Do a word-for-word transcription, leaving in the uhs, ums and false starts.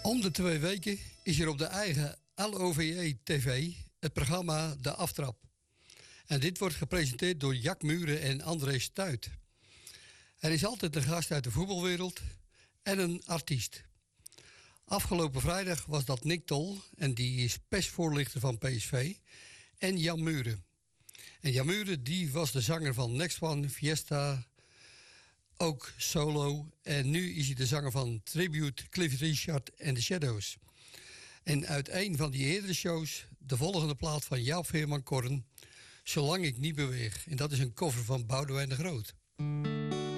Om de twee weken is er op de eigen L O V E-T V het programma De Aftrap. En dit wordt gepresenteerd door Jack Muren en André Stuit. Er is altijd een gast uit de voetbalwereld en een artiest. Afgelopen vrijdag was dat Nick Tol, en die is persvoorlichter van P S V, en Jan Muren. En Jan Muren die was de zanger van Next One, Fiesta, ook solo. En nu is hij de zanger van Tribute, Cliff Richard en The Shadows. En uit een van die eerdere shows de volgende plaat van Jaap Veerman Korn, Zolang ik niet beweeg. En dat is een cover van Boudewijn de Groot.